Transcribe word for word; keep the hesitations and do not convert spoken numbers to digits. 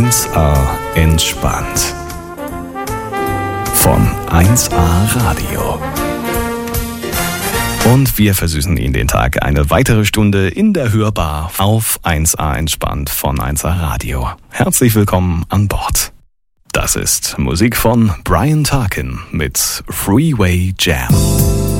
eins A entspannt. Von eins A Radio. Und wir versüßen Ihnen den Tag eine weitere Stunde in der Hörbar auf eins A entspannt von eins A Radio. Herzlich willkommen an Bord. Das ist Musik von Brian Tarkin mit Freeway Jam.